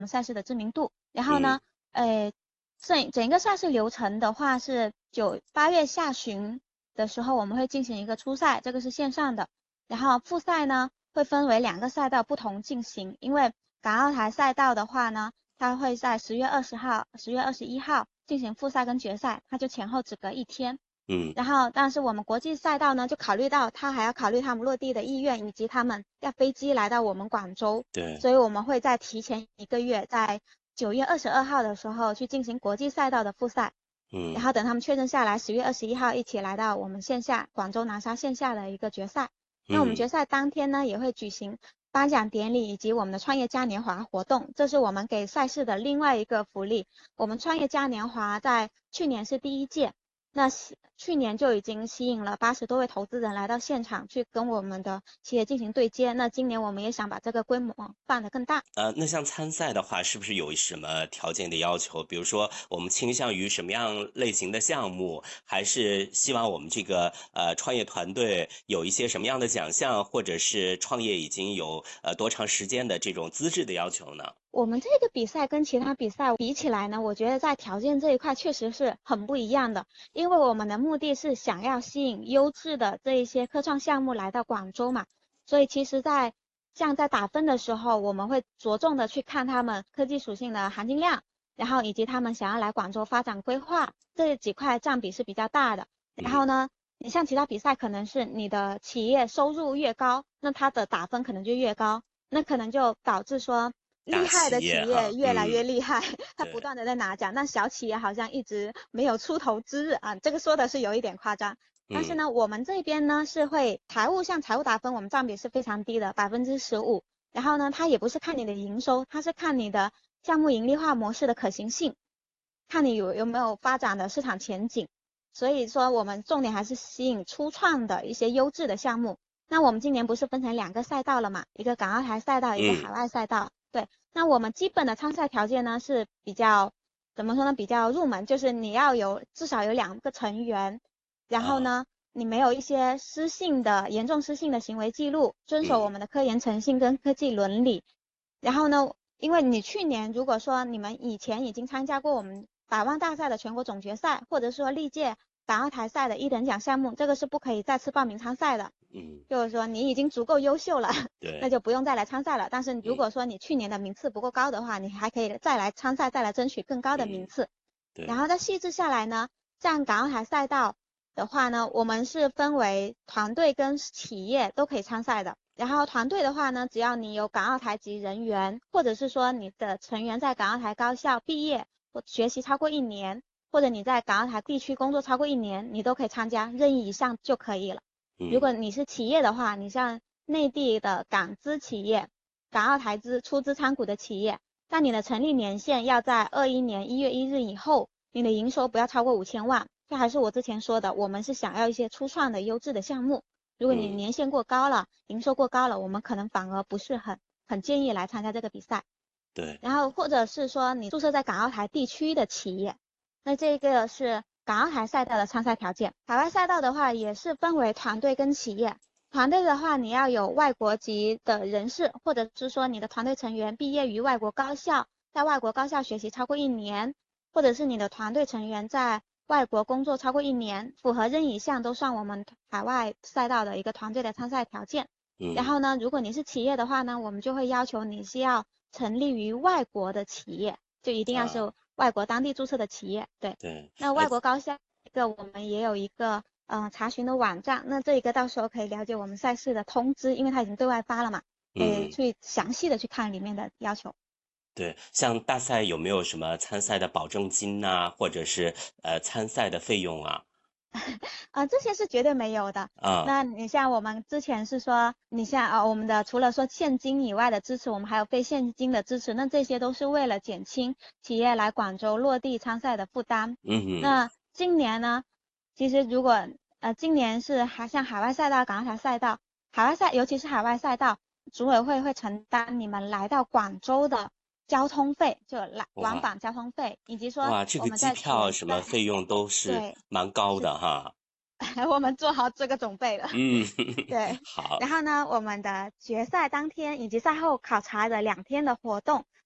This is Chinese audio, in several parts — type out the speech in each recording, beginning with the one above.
们赛事的知名度。然后呢，整个赛事流程的话是8月下旬的时候我们会进行一个初赛，这个是线上的。然后复赛呢会分为2个赛道不同进行，因为港澳台赛道的话呢，它会在10月20号、10月21号进行复赛跟决赛，它就前后只隔1天。然后但是我们国际赛道呢，就考虑到他还要考虑他们落地的意愿，以及他们要飞机来到我们广州， 对， 所以我们会在提前1个月，在9月22号的时候去进行国际赛道的复赛。然后等他们确认下来，10月21号一起来到我们线下广州南沙线下的一个决赛。那我们决赛当天呢，也会举行颁奖典礼以及我们的创业嘉年华活动，这是我们给赛事的另外一个福利。我们创业嘉年华在去年是第1届，那去年就已经吸引了80多位投资人来到现场去跟我们的企业进行对接。那今年我们也想把这个规模办得更大。 那像参赛的话，是不是有什么条件的要求？比如说，我们倾向于什么样类型的项目，还是希望我们这个创业团队有一些什么样的奖项，或者是创业已经有多长时间的这种资质的要求呢？ 我们这个比赛跟其他比赛比起来呢，我觉得在条件这一块确实是很不一样的，因为我们的目的是想要吸引优质的这一些科创项目来到广州嘛，所以其实在打分的时候，我们会着重的去看他们科技属性的含金量，然后以及他们想要来广州发展规划，这几块占比是比较大的。然后呢，你像其他比赛可能是你的企业收入越高，那它的打分可能就越高，那可能就导致说厉害的企业越来越厉害，他不断的在拿奖，但小企业好像一直没有出头之日啊，这个说的是有一点夸张。但是呢，我们这边呢是会像财务打分，我们占比是非常低的，15%。然后呢，它也不是看你的营收，它是看你的项目盈利化模式的可行性，看你有没有发展的市场前景。所以说我们重点还是吸引初创的一些优质的项目。那我们今年不是分成2个赛道了嘛，一个港澳台赛道，一个海外赛道。对，那我们基本的参赛条件呢是比较怎么说呢，比较入门，就是你要至少有2个成员，然后呢，你没有一些严重失信的行为记录，遵守我们的科研诚信跟科技伦理。然后呢，因为你去年如果说你们以前已经参加过我们百万大赛的全国总决赛，或者说历届港澳台赛的1等奖项目，这个是不可以再次报名参赛的。就是说你已经足够优秀了，那就不用再来参赛了。但是如果说你去年的名次不够高的话，你还可以再来参赛，再来争取更高的名次。然后再细致下来呢，像港澳台赛道的话呢，我们是分为团队跟企业都可以参赛的。然后团队的话呢，只要你有港澳台籍人员，或者是说你的成员在港澳台高校毕业或学习超过1年，或者你在港澳台地区工作超过1年，你都可以参加，任意一项就可以了。如果你是企业的话，你像内地的港资企业、港澳台出资参股的企业，但你的成立年限要在21年1月1日以后，你的营收不要超过5000万。这还是我之前说的，我们是想要一些初创的优质的项目。如果你年限过高了，营收过高了，我们可能反而不是很建议来参加这个比赛。 对。 然后或者是说你注册在港澳台地区的企业，那这个是港澳台赛道的参赛条件。海外赛道的话也是分为团队跟企业。团队的话，你要有外国籍的人士，或者是说你的团队成员毕业于外国高校，在外国高校学习超过1年，或者是你的团队成员在外国工作超过1年，符合任意一项都算我们海外赛道的一个团队的参赛条件。然后呢，如果你是企业的话呢，我们就会要求你是要成立于外国的企业，就一定要是外国当地注册的企业。对。那外国高校我们也有一个查询的网站，那这一个到时候可以了解我们赛事的通知，因为它已经对外发了嘛，可以去详细的去看里面的要求。 对，像大赛有没有什么参赛的保证金啊，或者是参赛的费用啊？ 这些是绝对没有的。那你像我们之前是说，你像我们的除了说现金以外的支持，我们还有非现金的支持，那这些都是为了减轻企业来广州落地参赛的负担。那今年呢，其实如果今年是像海外赛道、港澳台赛道，尤其是海外赛道，组委会会承担你们来到广州的交通费，就往返交通费，以及说哇，这个机票什么费用都是蛮高的哈。 我们做好这个准备了。对。 好。 然后呢，我们的决赛当天以及赛后考察的2天的活动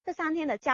这3天的交